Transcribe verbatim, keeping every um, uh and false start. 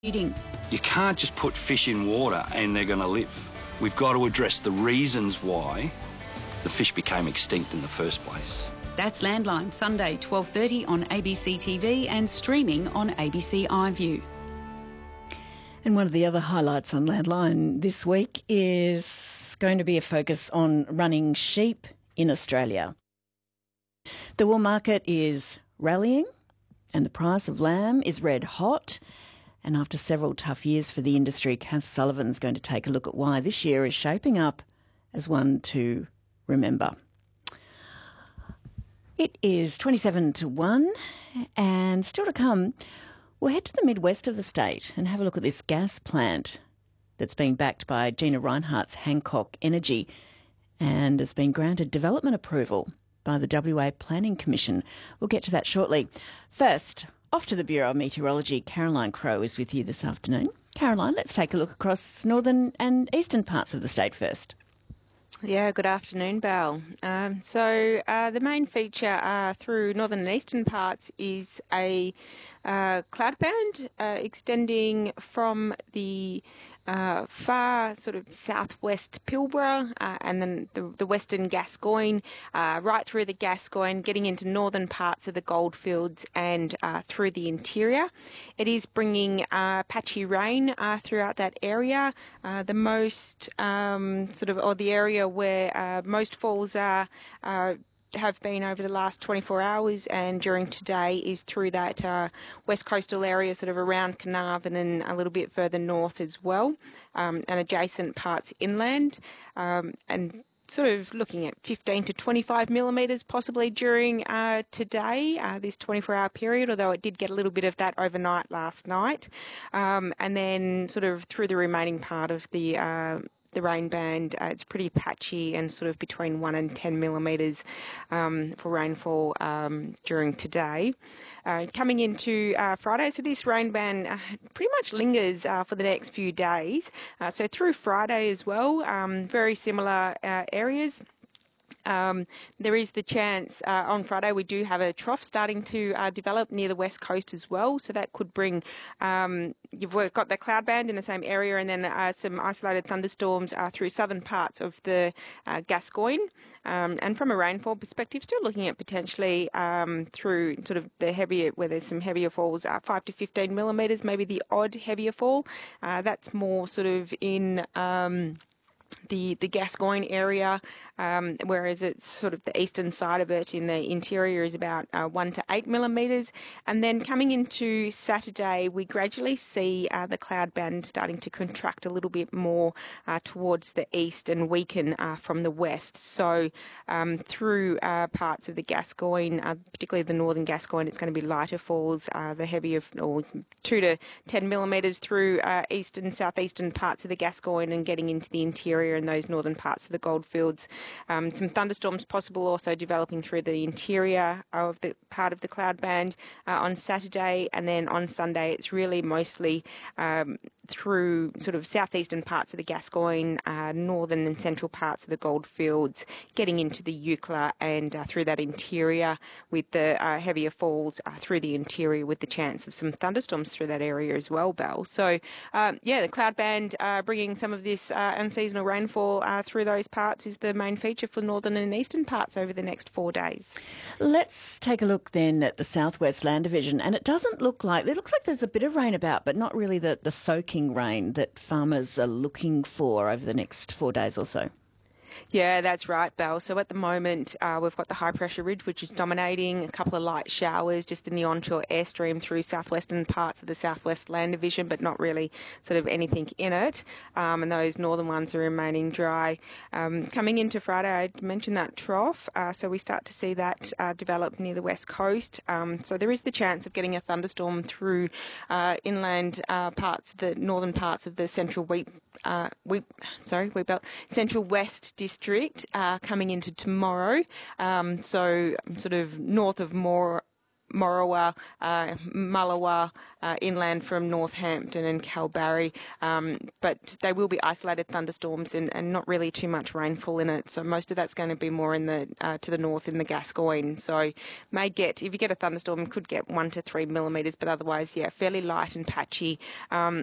Eating. You can't just put fish in water and they're going to live. We've got to address the reasons why the fish became extinct in the first place. That's Landline, Sunday, twelve thirty on A B C T V and streaming on A B C iView. And one of the other highlights on Landline this week is going to be a focus on running sheep in Australia. The wool market is rallying and the price of lamb is red hot. And after several tough years for the industry, Kath Sullivan's going to take a look at why this year is shaping up as one to remember. It is twenty-seven to one, and still to come, we'll head to the midwest of the state and have a look at this gas plant that's being backed by Gina Rinehart's Hancock Energy and has been granted development approval by the W A Planning Commission. We'll get to that shortly. First, off to the Bureau of Meteorology. Caroline Crowe is with you this afternoon. Caroline, let's take a look across northern and eastern parts of the state first. Yeah, good afternoon, Belle. Um, so uh, the main feature uh, through northern and eastern parts is a uh, cloud band uh, extending from the uh, far sort of southwest Pilbara uh, and then the, the western Gascoyne, uh, right through the Gascoyne, getting into northern parts of the goldfields and uh, through the interior. It is bringing uh, patchy rain uh, throughout that area. Uh, the most um, sort of, or the area where uh, most falls are uh, have been over the last twenty-four hours and during today is through that uh, west coastal area sort of around Carnarvon and a little bit further north as well, um, and adjacent parts inland, um, and sort of looking at fifteen to twenty-five millimetres possibly during uh, today, uh, this twenty-four hour period, although it did get a little bit of that overnight last night, um, and then sort of through the remaining part of the uh, the rain band, uh, it's pretty patchy and sort of between one and ten millimetres um, for rainfall um, during today. Uh, coming into uh, Friday, so this rain band uh, pretty much lingers uh, for the next few days. Uh, so through Friday as well, um, very similar uh, areas. Um, there is the chance uh, on Friday we do have a trough starting to uh, develop near the west coast as well, so that could bring um, you've got the cloud band in the same area and then uh, some isolated thunderstorms uh, through southern parts of the uh, Gascoyne, um, and from a rainfall perspective still looking at potentially um, through sort of the heavier, where there's some heavier falls, uh, five to fifteen millimetres, maybe the odd heavier fall. Uh, that's more sort of in um, the the Gascoyne area, um, whereas it's sort of the eastern side of it in the interior is about uh, one to eight millimetres. And then coming into Saturday, we gradually see uh, the cloud band starting to contract a little bit more uh, towards the east and weaken uh, from the west. So um, through uh, parts of the Gascoyne, uh, particularly the northern Gascoyne, it's going to be lighter falls, uh, the heavier, or two to ten millimetres through uh, eastern, southeastern parts of the Gascoyne and getting into the interior in those northern parts of the goldfields. Um, some thunderstorms possible also developing through the interior of the part of the cloud band uh, on Saturday, and then on Sunday it's really mostly um, through sort of southeastern parts of the Gascoyne, uh, northern and central parts of the goldfields, getting into the Eucla and uh, through that interior with the uh, heavier falls uh, through the interior with the chance of some thunderstorms through that area as well, Belle. So, um, yeah, the cloud band uh, bringing some of this uh, unseasonal rainfall uh, through those parts is the main feature for northern and eastern parts over the next four days. Let's take a look then at the Southwest Land Division, and it doesn't look like, it looks like there's a bit of rain about, but not really the, the soaking rain that farmers are looking for over the next four days or so. Yeah, that's right, Belle. So at the moment, uh, we've got the high pressure ridge, which is dominating, a couple of light showers just in the onshore airstream through southwestern parts of the Southwest Land Division, but not really sort of anything in it. Um, and those northern ones are remaining dry. Um, coming into Friday, I mentioned that trough. Uh, so we start to see that uh, develop near the west coast. Um, so there is the chance of getting a thunderstorm through uh, inland uh, parts, the northern parts of the central wheat, uh, wheat, sorry, wheat belt, central west district. District uh, coming into tomorrow, um, so sort of north of Moore, Morawa, uh, Mullawa, uh, inland from Northampton and Kalbarri. Um, but they will be isolated thunderstorms and, and not really too much rainfall in it. So most of that's going to be more in the uh, to the north in the Gascoyne. So may get, if you get a thunderstorm, could get one to three millimetres, but otherwise, yeah, fairly light and patchy. Um,